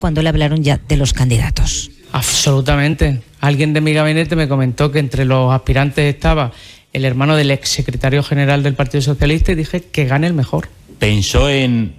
cuando le hablaron ya de los candidatos. Absolutamente. Alguien de mi gabinete me comentó que entre los aspirantes estaba el hermano del exsecretario general del Partido Socialista y dije que gane el mejor. ¿Pensó en